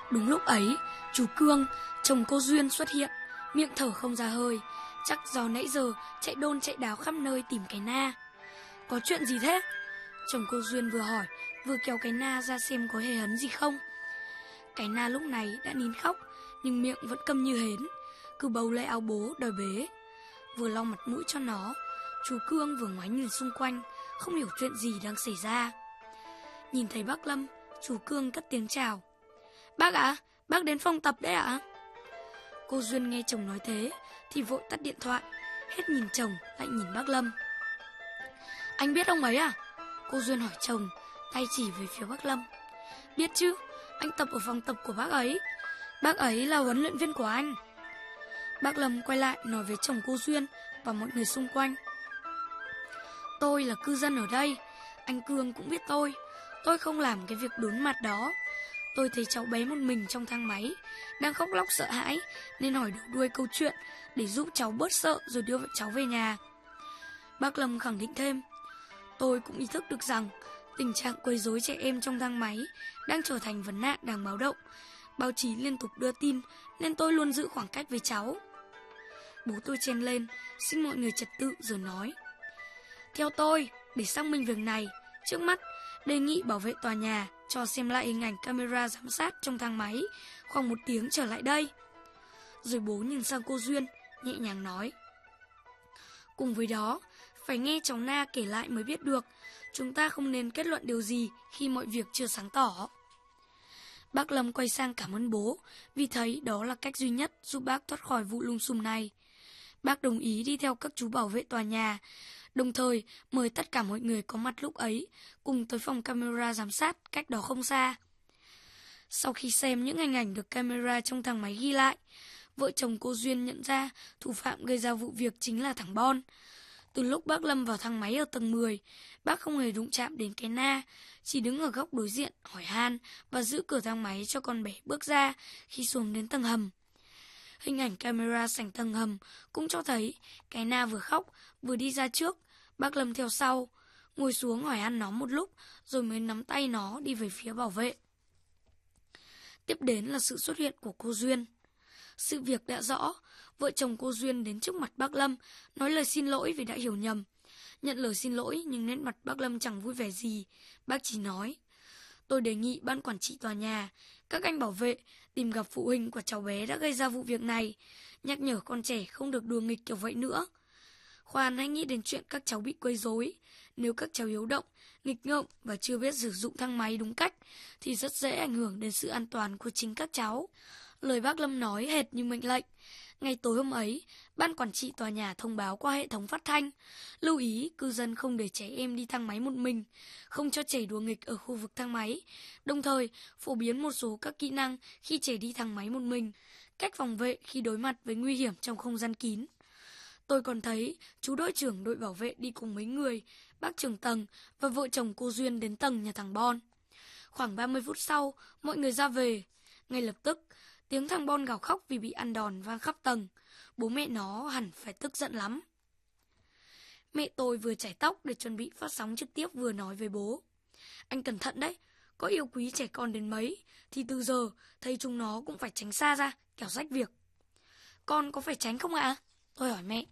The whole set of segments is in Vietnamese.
Đúng lúc ấy, chú Cương, chồng cô Duyên xuất hiện, miệng thở không ra hơi, chắc do nãy giờ chạy đôn chạy đáo khắp nơi tìm cái na. Có chuyện gì thế? Chồng cô Duyên vừa hỏi, vừa kéo cái na ra xem có hề hấn gì không. Cái na lúc này đã nín khóc, nhưng miệng vẫn câm như hến, cứ bấu lấy áo bố đòi bế. Vừa lau mặt mũi cho nó, chú Cương vừa ngoái nhìn xung quanh, không hiểu chuyện gì đang xảy ra. Nhìn thấy bác Lâm, chú Cương cất tiếng chào. Bác ạ, bác đến phòng tập đấy ạ? Cô Duyên nghe chồng nói thế thì vội tắt điện thoại, hết nhìn chồng lại nhìn bác Lâm. Anh biết ông ấy à? Cô Duyên hỏi chồng, tay chỉ về phía bác Lâm. Biết chứ, anh tập ở phòng tập của bác ấy. Bác ấy là huấn luyện viên của anh. Bác Lâm quay lại nói với chồng cô Duyên và mọi người xung quanh. Tôi là cư dân ở đây, anh Cương cũng biết tôi không làm cái việc đốn mặt đó. Tôi thấy cháu bé một mình trong thang máy, đang khóc lóc sợ hãi, nên hỏi đầu đuôi câu chuyện để giúp cháu bớt sợ rồi đưa cháu về nhà. Bác Lâm khẳng định thêm, tôi cũng ý thức được rằng tình trạng quấy rối trẻ em trong thang máy đang trở thành vấn nạn đáng báo động. Báo chí liên tục đưa tin nên tôi luôn giữ khoảng cách với cháu. Bố tôi chen lên, xin mọi người trật tự rồi nói. Theo tôi, để xác minh việc này, trước mắt đề nghị bảo vệ tòa nhà cho xem lại hình ảnh camera giám sát trong thang máy khoảng 1 tiếng trở lại đây. Rồi bố nhìn sang cô Duyên, nhẹ nhàng nói. Cùng với đó, phải nghe cháu Na kể lại mới biết được, chúng ta không nên kết luận điều gì khi mọi việc chưa sáng tỏ. Bác Lâm quay sang cảm ơn bố, vì thấy đó là cách duy nhất giúp bác thoát khỏi vụ lùm xùm này. Bác đồng ý đi theo các chú bảo vệ tòa nhà, đồng thời mời tất cả mọi người có mặt lúc ấy cùng tới phòng camera giám sát cách đó không xa. Sau khi xem những hình ảnh được camera trong thang máy ghi lại, vợ chồng cô Duyên nhận ra thủ phạm gây ra vụ việc chính là thằng Bon. Từ lúc bác Lâm vào thang máy ở tầng 10, bác không hề đụng chạm đến cái Na, chỉ đứng ở góc đối diện hỏi han và giữ cửa thang máy cho con bé bước ra khi xuống đến tầng hầm. Hình ảnh camera sảnh tầng hầm cũng cho thấy cái Na vừa khóc vừa đi ra trước, bác Lâm theo sau, ngồi xuống hỏi han nó một lúc rồi mới nắm tay nó đi về phía bảo vệ. Tiếp đến là sự xuất hiện của cô Duyên. Sự việc đã rõ, vợ chồng cô Duyên đến trước mặt bác Lâm, nói lời xin lỗi vì đã hiểu nhầm. Nhận lời xin lỗi nhưng nét mặt bác Lâm chẳng vui vẻ gì, bác chỉ nói. Tôi đề nghị ban quản trị tòa nhà, các anh bảo vệ tìm gặp phụ huynh của cháu bé đã gây ra vụ việc này, nhắc nhở con trẻ không được đùa nghịch kiểu vậy nữa. Khoan hãy nghĩ đến chuyện các cháu bị quấy rối. Nếu các cháu hiếu động, nghịch ngợm và chưa biết sử dụng thang máy đúng cách thì rất dễ ảnh hưởng đến sự an toàn của chính các cháu. Lời bác Lâm nói hệt như mệnh lệnh. Ngay tối hôm ấy, ban quản trị tòa nhà thông báo qua hệ thống phát thanh, lưu ý cư dân không để trẻ em đi thang máy một mình, không cho trẻ đùa nghịch ở khu vực thang máy, đồng thời phổ biến một số các kỹ năng khi trẻ đi thang máy một mình, cách phòng vệ khi đối mặt với nguy hiểm trong không gian kín. Tôi còn thấy chú đội trưởng đội bảo vệ đi cùng mấy người, bác trưởng tầng và vợ chồng cô Duyên đến tầng nhà thằng Bon. Khoảng 30 phút sau, mọi người ra về. Ngay lập tức, tiếng thằng Bon gào khóc vì bị ăn đòn vang khắp tầng. Bố mẹ nó hẳn phải tức giận lắm. Mẹ tôi vừa chải tóc để chuẩn bị phát sóng trực tiếp vừa nói với bố. Anh cẩn thận đấy, có yêu quý trẻ con đến mấy thì từ giờ thấy chúng nó cũng phải tránh xa ra, kẻo rách việc. Con có phải tránh không ạ? Tôi hỏi mẹ.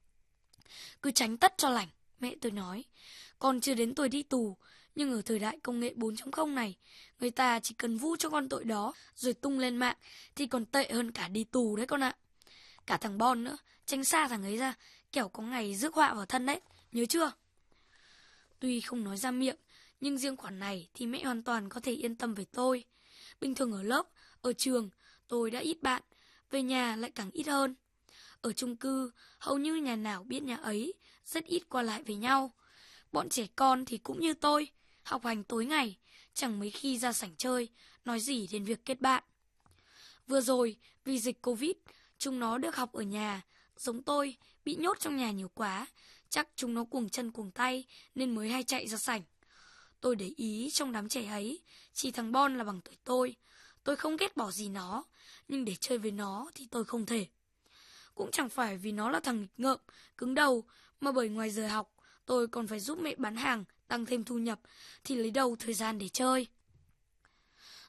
Cứ tránh tất cho lành, mẹ tôi nói. Con chưa đến tuổi đi tù, nhưng ở thời đại công nghệ 4.0 này, người ta chỉ cần vu cho con tội đó rồi tung lên mạng thì còn tệ hơn cả đi tù đấy con ạ. Cả thằng Bon nữa, tránh xa thằng ấy ra, kẻo có ngày rước họa vào thân đấy, nhớ chưa? Tuy không nói ra miệng, nhưng riêng khoản này thì mẹ hoàn toàn có thể yên tâm về tôi. Bình thường ở lớp, ở trường, tôi đã ít bạn, về nhà lại càng ít hơn. Ở chung cư, hầu như nhà nào biết nhà ấy, rất ít qua lại với nhau. Bọn trẻ con thì cũng như tôi, học hành tối ngày, chẳng mấy khi ra sảnh chơi, nói gì đến việc kết bạn. Vừa rồi, vì dịch Covid, chúng nó được học ở nhà, giống tôi, bị nhốt trong nhà nhiều quá, chắc chúng nó cuồng chân cuồng tay nên mới hay chạy ra sảnh. Tôi để ý trong đám trẻ ấy, chỉ thằng Bon là bằng tuổi tôi không ghét bỏ gì nó, nhưng để chơi với nó thì tôi không thể. Cũng chẳng phải vì nó là thằng nghịch ngợm, cứng đầu, mà bởi ngoài giờ học, tôi còn phải giúp mẹ bán hàng, tăng thêm thu nhập, thì lấy đâu thời gian để chơi.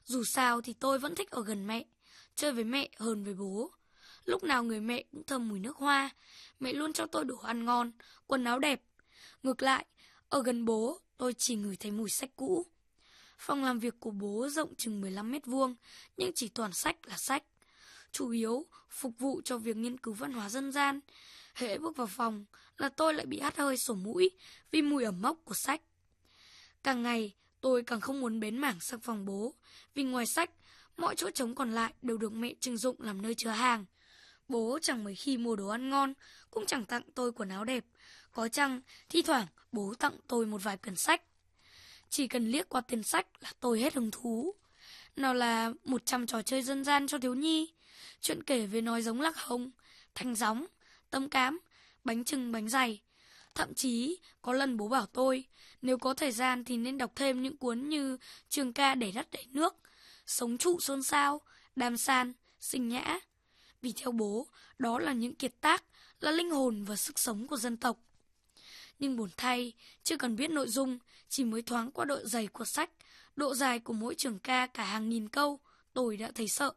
Dù sao thì tôi vẫn thích ở gần mẹ, chơi với mẹ hơn với bố. Lúc nào người mẹ cũng thơm mùi nước hoa, mẹ luôn cho tôi đồ ăn ngon, quần áo đẹp. Ngược lại, ở gần bố, tôi chỉ ngửi thấy mùi sách cũ. Phòng làm việc của bố rộng chừng 15 mét vuông, nhưng chỉ toàn sách là sách. Chủ yếu phục vụ cho việc nghiên cứu văn hóa dân gian. Hễ bước vào phòng là tôi lại bị hắt hơi sổ mũi vì mùi ẩm mốc của sách. Càng ngày, tôi càng không muốn bén mảng sang phòng bố, vì ngoài sách, mọi chỗ trống còn lại đều được mẹ trưng dụng làm nơi chứa hàng. Bố chẳng mấy khi mua đồ ăn ngon, cũng chẳng tặng tôi quần áo đẹp. Có chăng, thi thoảng bố tặng tôi một vài quyển sách. Chỉ cần liếc qua tên sách là tôi hết hứng thú. Nào là 100 trò chơi dân gian cho thiếu nhi, chuyện kể về nói giống lạc hồng, thanh gióng, tấm cám, bánh chưng bánh dày. Thậm chí, có lần bố bảo tôi, nếu có thời gian thì nên đọc thêm những cuốn như Trường ca đẻ đất đẻ nước, Sống trụ xôn xao, Đàm san, Sinh nhã. Vì theo bố, đó là những kiệt tác, là linh hồn và sức sống của dân tộc. Nhưng buồn thay, chưa cần biết nội dung, chỉ mới thoáng qua độ dày của sách, độ dài của mỗi trường ca cả hàng nghìn câu, tôi đã thấy sợ.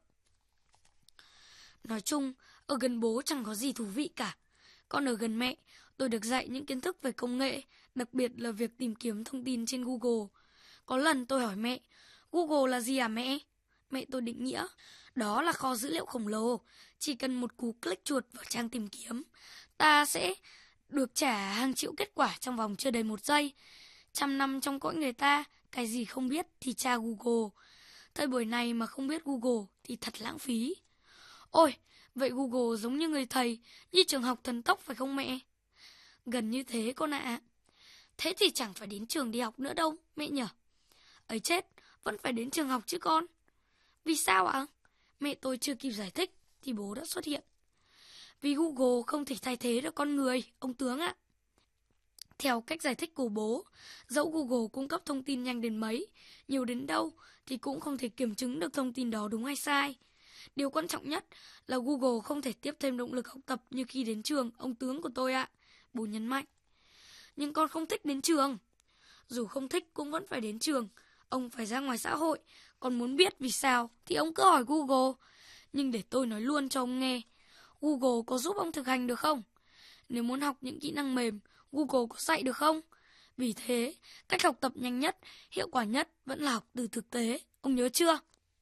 Nói chung, ở gần bố chẳng có gì thú vị cả. Còn ở gần mẹ, tôi được dạy những kiến thức về công nghệ, đặc biệt là việc tìm kiếm thông tin trên Google. Có lần tôi hỏi mẹ, Google là gì à mẹ? Mẹ tôi định nghĩa, đó là kho dữ liệu khổng lồ, chỉ cần một cú click chuột vào trang tìm kiếm, ta sẽ được trả hàng triệu kết quả trong vòng chưa đầy 1 giây. 100 năm trong cõi người ta, cái gì không biết thì tra Google. Thời buổi này mà không biết Google thì thật lãng phí. Ôi, vậy Google giống như người thầy, như trường học thần tốc phải không mẹ? Gần như thế con ạ. Thế thì chẳng phải đến trường đi học nữa đâu, mẹ nhở? Ấy chết, vẫn phải đến trường học chứ con. Vì sao ạ? Mẹ tôi chưa kịp giải thích thì bố đã xuất hiện. Vì Google không thể thay thế được con người, ông tướng ạ. Theo cách giải thích của bố, dẫu Google cung cấp thông tin nhanh đến mấy, nhiều đến đâu thì cũng không thể kiểm chứng được thông tin đó đúng hay sai. Điều quan trọng nhất là Google không thể tiếp thêm động lực học tập như khi đến trường, ông tướng của tôi ạ. Bố nhấn mạnh. Nhưng con không thích đến trường. Dù không thích cũng vẫn phải đến trường. Ông phải ra ngoài xã hội. Còn muốn biết vì sao thì ông cứ hỏi Google. Nhưng để tôi nói luôn cho ông nghe, Google có giúp ông thực hành được không? Nếu muốn học những kỹ năng mềm, Google có dạy được không? Vì thế, cách học tập nhanh nhất, hiệu quả nhất vẫn là học từ thực tế. Ông nhớ chưa?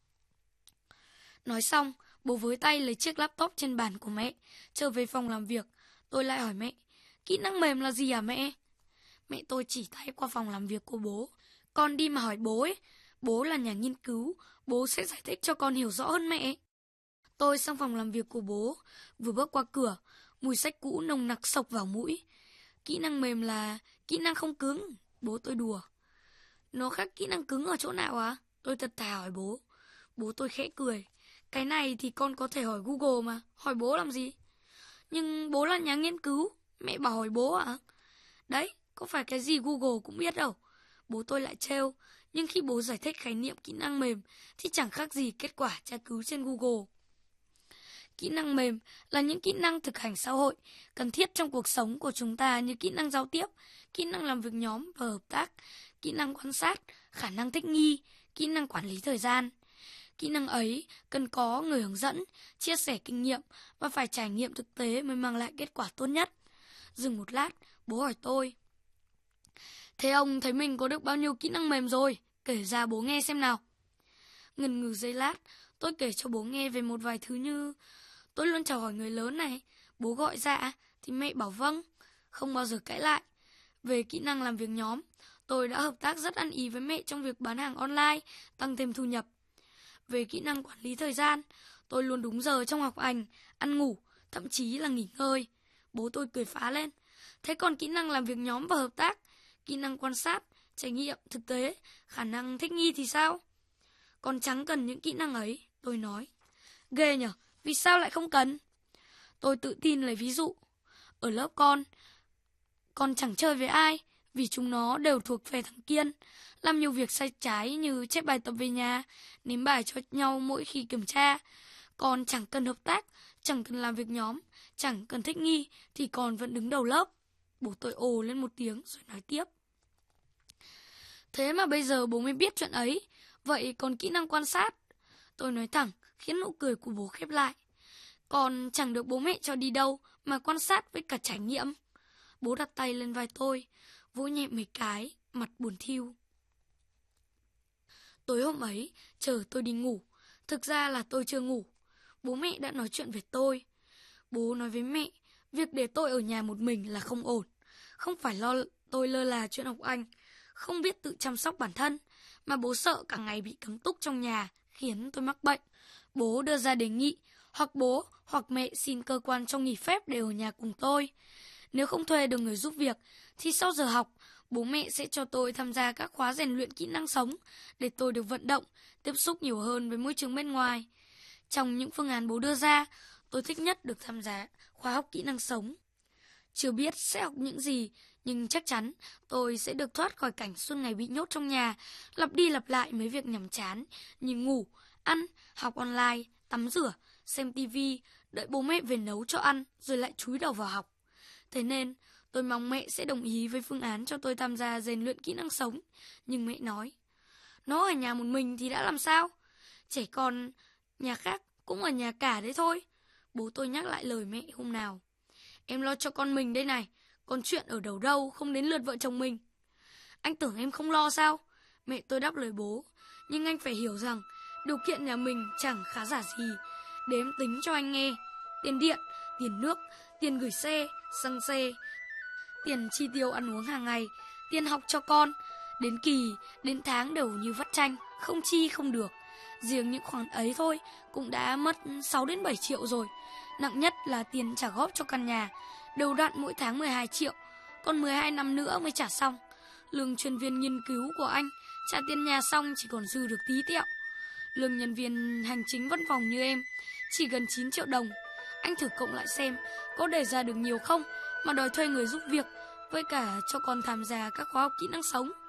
Nói xong, bố với tay lấy chiếc laptop trên bàn của mẹ, trở về phòng làm việc. Tôi lại hỏi mẹ, kỹ năng mềm là gì hả mẹ? Mẹ tôi chỉ tay qua phòng làm việc của bố. Con đi mà hỏi bố ấy, bố là nhà nghiên cứu, bố sẽ giải thích cho con hiểu rõ hơn mẹ. Tôi sang phòng làm việc của bố, vừa bước qua cửa, mùi sách cũ nồng nặc xộc vào mũi. Kỹ năng mềm là kỹ năng không cứng, bố tôi đùa. Nó khác kỹ năng cứng ở chỗ nào à? Tôi thật thà hỏi bố. Bố tôi khẽ cười. Cái này thì con có thể hỏi Google mà, hỏi bố làm gì? Nhưng bố là nhà nghiên cứu, mẹ bảo hỏi bố à? Đấy, có phải cái gì Google cũng biết đâu. Bố tôi lại trêu, nhưng khi bố giải thích khái niệm kỹ năng mềm thì chẳng khác gì kết quả tra cứu trên Google. Kỹ năng mềm là những kỹ năng thực hành xã hội cần thiết trong cuộc sống của chúng ta như kỹ năng giao tiếp, kỹ năng làm việc nhóm và hợp tác, kỹ năng quan sát, khả năng thích nghi, kỹ năng quản lý thời gian. Kỹ năng ấy cần có người hướng dẫn, chia sẻ kinh nghiệm và phải trải nghiệm thực tế mới mang lại kết quả tốt nhất. Dừng một lát, bố hỏi tôi. Thế ông thấy mình có được bao nhiêu kỹ năng mềm rồi? Kể ra bố nghe xem nào. Ngần ngừ giây lát, tôi kể cho bố nghe về một vài thứ như tôi luôn chào hỏi người lớn này, bố gọi dạ thì mẹ bảo vâng, không bao giờ cãi lại. Về kỹ năng làm việc nhóm, tôi đã hợp tác rất ăn ý với mẹ trong việc bán hàng online, tăng thêm thu nhập. Về kỹ năng quản lý thời gian, tôi luôn đúng giờ trong học hành, ăn ngủ, thậm chí là nghỉ ngơi. Bố tôi cười phá lên. Thế còn kỹ năng làm việc nhóm và hợp tác, kỹ năng quan sát, trải nghiệm, thực tế, khả năng thích nghi thì sao? Con chẳng cần những kỹ năng ấy, tôi nói. Ghê nhở, vì sao lại không cần? Tôi tự tin lấy ví dụ. Ở lớp con chẳng chơi với ai, vì chúng nó đều thuộc về thằng Kiên. Làm nhiều việc sai trái như chép bài tập về nhà, ném bài cho nhau mỗi khi kiểm tra. Con chẳng cần hợp tác, chẳng cần làm việc nhóm, chẳng cần thích nghi, thì con vẫn đứng đầu lớp. Bố tôi ồ lên một tiếng rồi nói tiếp. Thế mà bây giờ bố mới biết chuyện ấy. Vậy còn kỹ năng quan sát? Tôi nói thẳng, khiến nụ cười của bố khép lại. Con chẳng được bố mẹ cho đi đâu mà quan sát với cả trải nghiệm. Bố đặt tay lên vai tôi, vỗ nhẹ mấy cái, mặt buồn thiu. Tối hôm ấy, chờ tôi đi ngủ. Thực ra là tôi chưa ngủ. Bố mẹ đã nói chuyện về tôi. Bố nói với mẹ, việc để tôi ở nhà một mình là không ổn. Không phải tôi lơ là chuyện học Anh, không biết tự chăm sóc bản thân, mà bố sợ cả ngày bị cấm túc trong nhà, khiến tôi mắc bệnh. Bố đưa ra đề nghị, hoặc bố hoặc mẹ xin cơ quan cho nghỉ phép để ở nhà cùng tôi. Nếu không thuê được người giúp việc, thì sau giờ học, bố mẹ sẽ cho tôi tham gia các khóa rèn luyện kỹ năng sống, để tôi được vận động, tiếp xúc nhiều hơn với môi trường bên ngoài. Trong những phương án bố đưa ra, tôi thích nhất được tham gia khóa học kỹ năng sống. Chưa biết sẽ học những gì, nhưng chắc chắn tôi sẽ được thoát khỏi cảnh suốt ngày bị nhốt trong nhà, lặp đi lặp lại mấy việc nhàm chán như ngủ, ăn, học online, tắm rửa, xem tivi, đợi bố mẹ về nấu cho ăn rồi lại chúi đầu vào học. Thế nên tôi mong mẹ sẽ đồng ý với phương án cho tôi tham gia rèn luyện kỹ năng sống. Nhưng mẹ nói, nó ở nhà một mình thì đã làm sao? Trẻ con nhà khác cũng ở nhà cả đấy thôi. Bố tôi nhắc lại lời mẹ hôm nào. Em lo cho con mình đây này, còn chuyện ở đầu đâu không đến lượt vợ chồng mình. Anh tưởng em không lo sao? Mẹ tôi đáp lời bố. Nhưng anh phải hiểu rằng điều kiện nhà mình chẳng khá giả gì. Để em tính cho anh nghe. Tiền điện, tiền nước, tiền gửi xe, xăng xe, tiền chi tiêu ăn uống hàng ngày, tiền học cho con. Đến kỳ, đến tháng đều như vắt chanh, không chi không được. Riêng những khoản ấy thôi cũng đã mất 6 đến 7 triệu rồi. Nặng nhất là tiền trả góp cho căn nhà, đều đặn mỗi tháng 12 triệu, còn 12 năm nữa mới trả xong. Lương chuyên viên nghiên cứu của anh trả tiền nhà xong chỉ còn dư được tí tẹo. Lương nhân viên hành chính văn phòng như em chỉ gần 9 triệu đồng. Anh thử cộng lại xem có để ra được nhiều không mà đòi thuê người giúp việc, với cả cho con tham gia các khóa học kỹ năng sống.